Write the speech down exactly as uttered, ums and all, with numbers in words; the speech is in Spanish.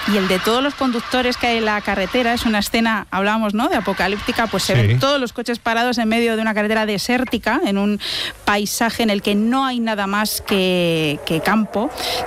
y el de todos los conductores que hay en la carretera. Es una escena, hablábamos, ¿no?, de apocalíptica, pues se sí. ven todos los coches parados en medio de una carretera desértica, en un paisaje en el que no hay nada más que, que campo.